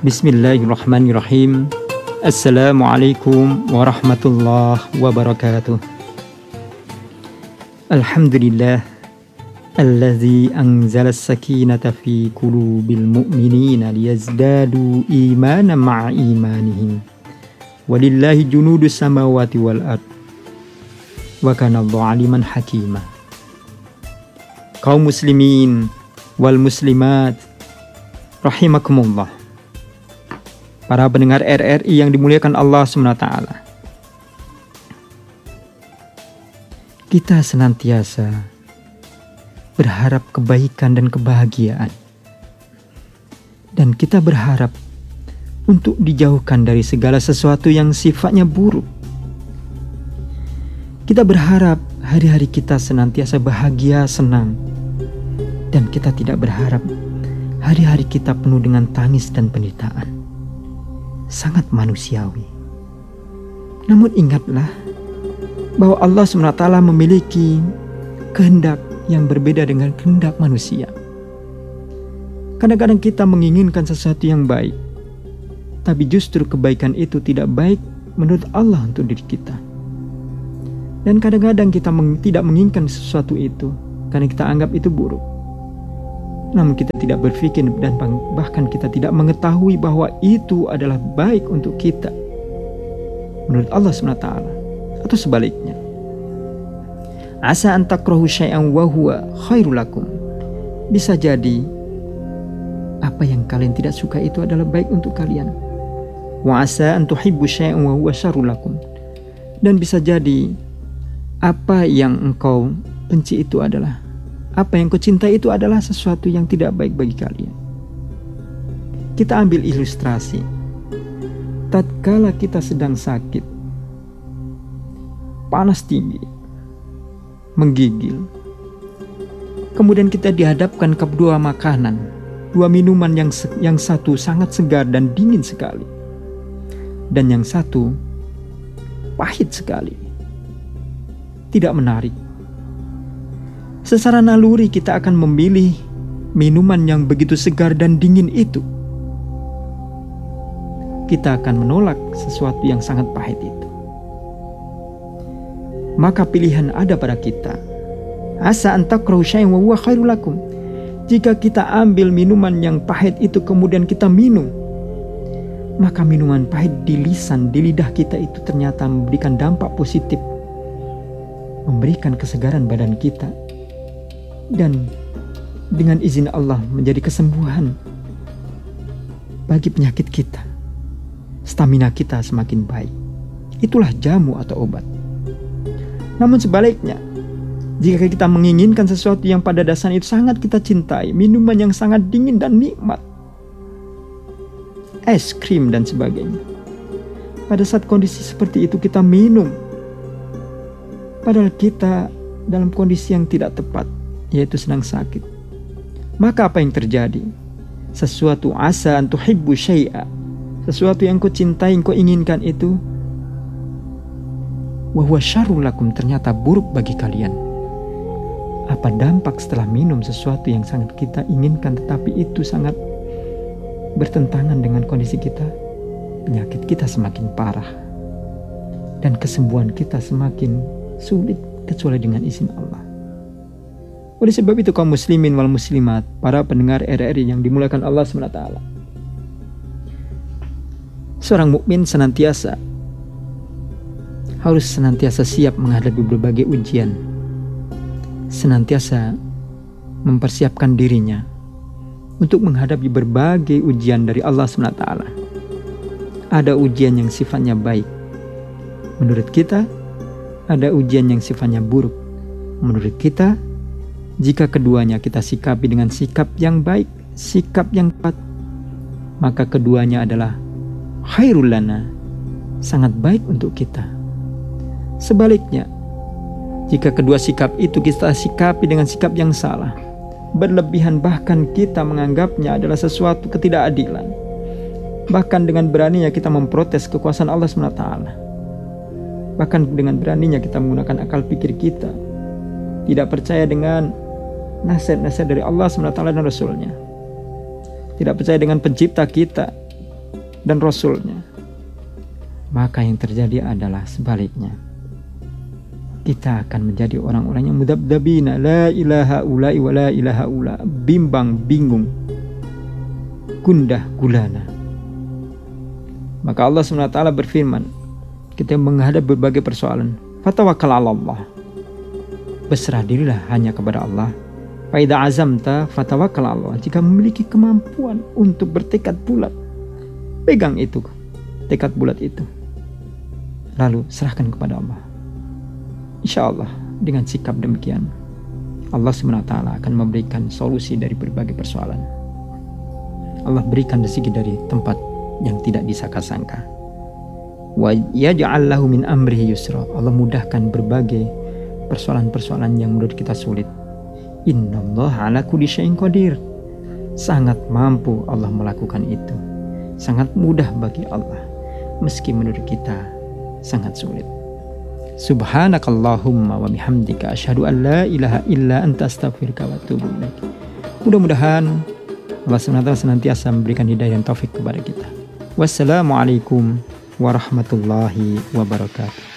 Bismillahirrahmanirrahim. Assalamualaikum warahmatullahi wabarakatuh. Alhamdulillah allazi anzala as-sakinata fi qulubil mu'minina liyazdadu imanan ma'a imanihim. Walillahi junudus samawati wal ard. Wa kana Allahu aliman hakima. Kaum muslimin wal muslimat rahimakumullah. Para pendengar RRI yang dimuliakan Allah SWT, kita senantiasa berharap kebaikan dan kebahagiaan, dan kita berharap untuk dijauhkan dari segala sesuatu yang sifatnya buruk. Kita berharap hari-hari kita senantiasa bahagia, senang, dan kita tidak berharap hari-hari kita penuh dengan tangis dan penderitaan. Sangat manusiawi. Namun ingatlah bahwa Allah SWT memiliki kehendak yang berbeda dengan kehendak manusia. Kadang-kadang kita menginginkan sesuatu yang baik, tapi justru kebaikan itu tidak baik menurut Allah untuk diri kita. Dan kadang-kadang kita tidak menginginkan sesuatu itu karena kita anggap itu buruk. Namun kita tidak berpikir dan bahkan kita tidak mengetahui bahwa itu adalah baik untuk kita menurut Allah SWT, atau sebaliknya. Asa an takrahu syai'an wa huwa khairul lakum. Bisa jadi apa yang kalian tidak suka itu adalah baik untuk kalian. Wa asa an tuhibbu syai'an wa huwa syarrul lakum. Dan bisa jadi apa yang engkau benci itu adalah, apa yang kau cintai itu adalah sesuatu yang tidak baik bagi kalian. Kita ambil ilustrasi. Tatkala kita sedang sakit, panas tinggi, menggigil, kemudian kita dihadapkan ke dua makanan, dua minuman, yang satu sangat segar dan dingin sekali, dan yang satu pahit sekali, tidak menarik. Secara naluri kita akan memilih minuman yang begitu segar dan dingin itu. Kita akan menolak sesuatu yang sangat pahit itu. Maka pilihan ada pada kita. Asa an takrahu syai'an wa huwa khairul lakum. Jika kita ambil minuman yang pahit itu kemudian kita minum, maka minuman pahit di lisan, di lidah kita itu ternyata memberikan dampak positif, memberikan kesegaran badan kita, dan dengan izin Allah menjadi kesembuhan bagi penyakit kita. Stamina kita semakin baik. Itulah jamu atau obat. Namun sebaliknya, jika kita menginginkan sesuatu yang pada dasarnya itu sangat kita cintai, minuman yang sangat dingin dan nikmat, es krim dan sebagainya, pada saat kondisi seperti itu kita minum, padahal kita dalam kondisi yang tidak tepat, yaitu sedang sakit. Maka apa yang terjadi? Sesuatu asa an tuhibbu syai'a, sesuatu yang kau cintai, kau inginkan itu, wa huwa syarrul lakum, ternyata buruk bagi kalian. Apa dampak setelah minum sesuatu yang sangat kita inginkan tetapi itu sangat bertentangan dengan kondisi kita? Penyakit kita semakin parah dan kesembuhan kita semakin sulit kecuali dengan izin Allah. Oleh sebab itu kaum muslimin wal muslimat, para pendengar RRI yang dimuliakan Allah SWT, seorang mukmin harus senantiasa siap menghadapi berbagai ujian, senantiasa mempersiapkan dirinya untuk menghadapi berbagai ujian dari Allah SWT. Ada ujian yang sifatnya baik menurut kita, ada ujian yang sifatnya buruk menurut kita. Jika keduanya kita sikapi dengan sikap yang baik, sikap yang tepat, maka keduanya adalah khairul lana, sangat baik untuk kita. Sebaliknya, jika kedua sikap itu kita sikapi dengan sikap yang salah, berlebihan, bahkan kita menganggapnya adalah sesuatu ketidakadilan, bahkan dengan beraninya kita memprotes kekuasaan Allah SWT, bahkan dengan beraninya kita menggunakan akal pikir kita, tidak percaya dengan nasihat-nasihat dari Allah SWT dan Rasulnya, tidak percaya dengan pencipta kita, dan Rasul-Nya. Maka yang terjadi adalah sebaliknya. Kita akan menjadi orang-orang yang mudabdabina, la ilaha ula'i wa la ilaha ula, bimbang, bingung, gundah gulana. Maka Allah SWT berfirman ketika menghadapi berbagai persoalan, fatawakkal 'ala Allah, berserah dirilah hanya kepada Allah. Fa idza azamta fatawakkal 'ala Allah, jika memiliki kemampuan untuk bertekad bulat, pegang itu, tekad bulat itu, lalu serahkan kepada Allah. Insya Allah dengan sikap demikian, Allah SWT akan memberikan solusi dari berbagai persoalan. Allah berikan rezeki dari tempat yang tidak disangka-sangka. Wa yaj'al lahu min amrihi yusra, Allah mudahkan berbagai persoalan-persoalan yang menurut kita sulit. Innallaha ala kulli syai'in qadir, sangat mampu Allah melakukan itu, sangat mudah bagi Allah meski menurut kita sangat sulit. Subhanakallahumma wa bihamdika asyhadu an la ilaha illa anta astaghfiruka wa atubu ilaik. Mudah-mudahan Allah SWT senantiasa memberikan hidayah dan taufik kepada kita. Wassalamualaikum warahmatullahi wabarakatuh.